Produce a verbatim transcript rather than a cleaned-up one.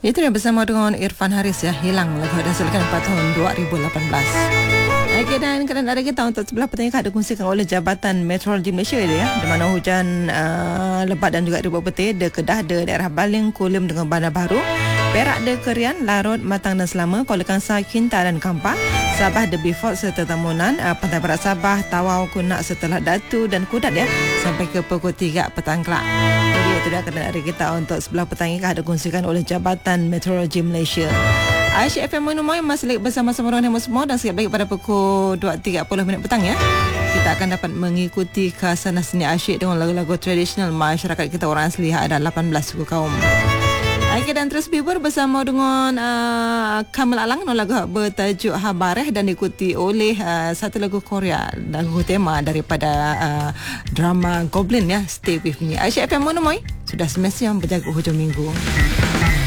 Itu dia bersama dengan Irfan Haris ya, Hilang, lagu dihasilkan pada tahun dua ribu lapan belas. Okey, dan kerana ada kita untuk sebelah petang ada kongsikan oleh Jabatan Meteorologi Malaysia itu ya, di mana hujan uh, lebat dan juga ribuan petir di Kedah, di daerah Baling, Kulim dengan Bandar Baru, Perak, de Kerian, Larut, Matang dan Selama, Kuala Kangsar, Kinta dan Kampar, Sabah, de Beaufort serta Tamunan, uh, Pantai Barat Sabah, Tawau, Kunak setelah Datu dan Kudat ya, sampai ke pukul tiga petang kelak. Jadi itu dia kerana ada kita untuk sebelah petang ini ada kongsikan oleh Jabatan Meteorologi Malaysia. Aisyah F M Menumoy masih lagi bersama-sama dengan semua, dan sekejap lagi pada pukul dua tiga puluh minit petang ya, kita akan dapat mengikuti khasana seni asyik dengan lagu-lagu tradisional masyarakat kita orang asli ada lapan belas suku kaum. Okey, dan terus bibur bersama dengan uh, Kamal Alang dengan lagu bertajuk Habareh, dan diikuti oleh uh, satu lagu Korea, lagu tema daripada uh, drama Goblin ya, Stay With Me. Aisyah F M Menumoy sudah semestinya berjaga hujung minggu.